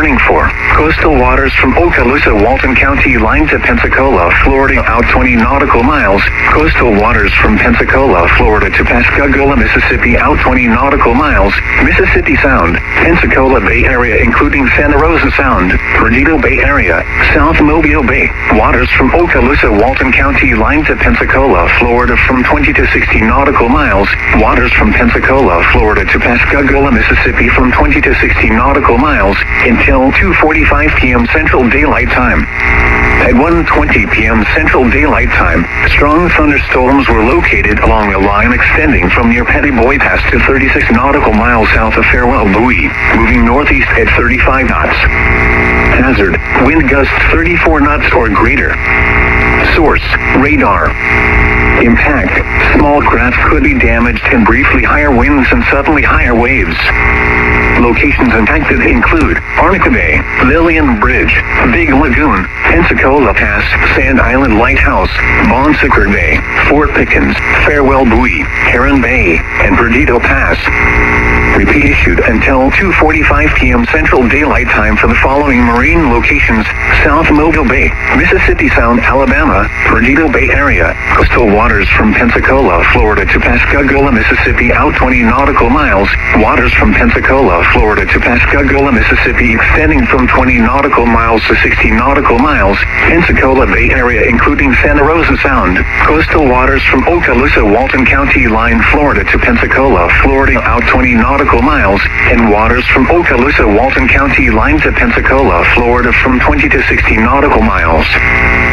warning for coastal waters from Okaloosa, Walton County line to Pensacola, Florida out 20 nautical miles. Coastal waters from Pensacola, Florida to Pascagoula, Mississippi out 20 nautical miles. Mississippi Sound, Pensacola Bay Area including Santa Rosa Sound, Perdido Bay Area, South Mobile Bay. Waters from Okaloosa, Walton County line to Pensacola, Florida from 20 to 60 nautical miles. Waters from Pensacola, Florida to Pascagoula, Mississippi from 20 to 60 nautical miles until 2:45 p.m. Central Daylight Time. At 1:20 p.m. Central Daylight Time, strong thunderstorms were located along the line extending from near Petty Boy Pass to 36 nautical miles south of Farewell Buoy, moving northeast at 35 knots. Hazard, wind gusts 34 knots or greater. Source, radar. Impact, small craft could be damaged and briefly higher winds and suddenly higher waves. Locations impacted include Arnica Bay, Lillian Bridge, Big Lagoon, Pensacola Pass, Sand Island Lighthouse, Bon Secours Bay, Fort Pickens, Farewell Buoy, Heron Bay, and Perdido Pass. Repeat issued until 2:45 p.m. Central Daylight Time for the following marine locations: South Mobile Bay, Mississippi Sound, Alabama, Perdido Bay Area, coastal waters from Pensacola, Florida to Pascagoula, Mississippi out 20 nautical miles, waters from Pensacola, Florida to Pascagoula, Mississippi extending from 20 nautical miles to 60 nautical miles, Pensacola Bay Area including Santa Rosa Sound, coastal waters from Okaloosa, Walton County line, Florida to Pensacola, Florida out 20 nautical miles, and waters from Okaloosa, Walton County line to Pensacola, Florida from 20 to 60 nautical miles.